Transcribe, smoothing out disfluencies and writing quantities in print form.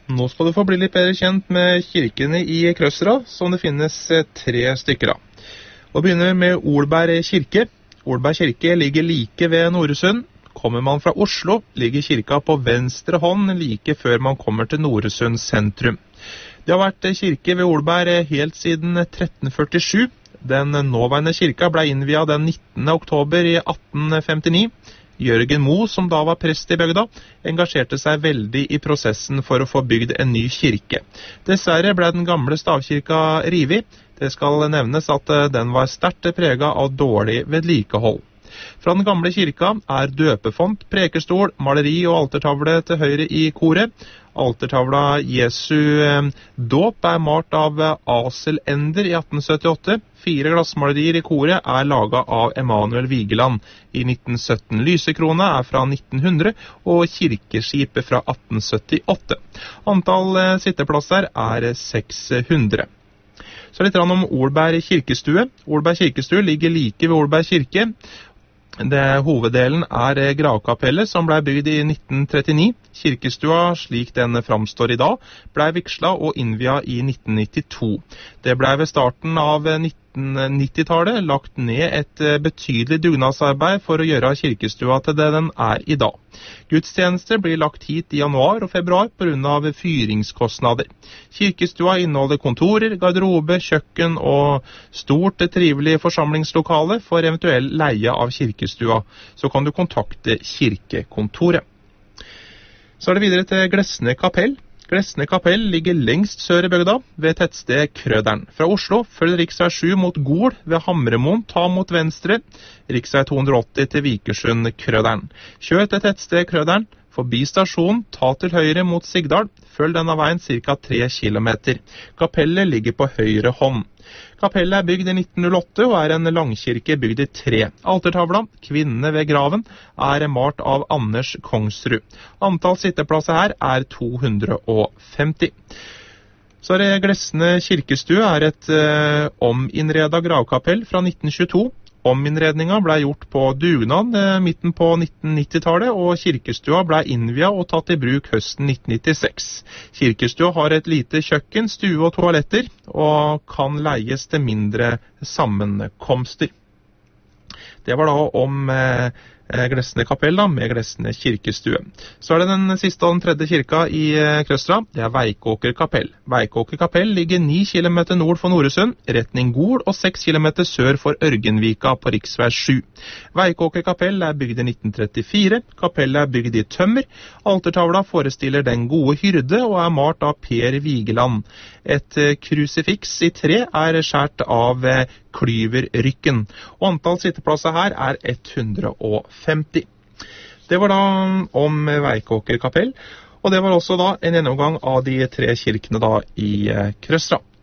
Nå skal du få bli litt bedre kjent med kirkene i Krøsra, som det finnes 3 stykker av. Og begynner med Olberg kirke. Olberg kirke ligger like ved Noresund. Kommer man fra Oslo, ligger kirka på venstre hånd like før man kommer til Noresund sentrum. Det har vært kirke ved Olberg helt siden 1347. Den nåværende kirka ble innviet den 19. oktober i 1859. Jørgen Moe, som da var prest i bygda, engasjerte seg veldig i prosessen for å få bygd en ny kirke. Dessverre ble den gamle stavkirka rivet. Det skal nevnes at den var sterkt preget av dårlig vedlikehold. Fra den gamle kirka er døpefont, prekestol, maleri og altertavle til høyre i koret. Altertavla Jesu dåp er malt av Asel Ender i 1878. 4 glassmalerier i koret er laget av Emanuel Vigeland i 1917. Lysekrona er fra 1900 og kirkeskipet fra 1878. Antall sitteplasser er 600. Så litt om Olberg kirkestue. Olberg kirkestue ligger like ved Olberg kirke. Hoveddelen er gravkapellet som ble bygd i 1939. Kirkestua, slik den framstår i dag, ble vigslet og innviet i 1992. Det ble ved starten av 1990-tallet lagt ned et betydelig dugnadsarbeid for å gjøre kirkestua til det den er i dag. Gudstjenester blir lagt hit i januar og februar på grunn av fyringskostnader. Kirkestua inneholder kontorer, garderobe, kjøkken og stort trivelig forsamlingslokale for eventuell leie av kirkestua. Så kan du kontakte kirkekontoret. Så er det videre til Glesne kapell. Glesne kapell ligger lengst sør i bygda, ved tettsted Krøderen. Fra Oslo følger riksvei 7 mot Gol ved Hamremoen, ta mot venstre, riksvei 280 til Vikersund Krøderen. Kjør til tettsted Krøderen, forbi stasjonen, ta til høyre mot Sigdal, følg denne veien ca. 3 kilometer. Kapellet ligger på høyre hånd. Kapellet er bygd i 1908 og er en langkirke bygd i 3. Altertavla, Kvinnene ved graven, er malt av Anders Kongsrud. Antall sitteplasser her er 250. Så er det Glesne kirkestue er et ominnredet gravkapell fra 1922. Ominnredningen ble gjort på dugnad midten på 1990-tallet, og kirkestua ble innviet og tatt i bruk høsten 1996. Kirkestua har et lite kjøkken, stue og toaletter, og kan leies til mindre sammenkomster. Det var da om Glesne kapell med Glesne kirkestue. Så er det den siste og den tredje kirka i Krøsra. Det er Veikåker kapell. Veikåker kapell ligger 9 km nord for Noresund, retning Gol, og 6 km sør for Ørgenvika på riksvei 7. Veikåker kapell er bygd i 1934. Kapellet er bygd i tømmer. Altertavla forestiller den gode hyrde og er malt av Per Vigeland. Et krusifiks i 3 er skjært av klyverrykken, og antall sitteplasser her er 150. Det var da om Veikåker kapell, og det var også da en gjennomgang av de 3 kirkene da i Krøsra.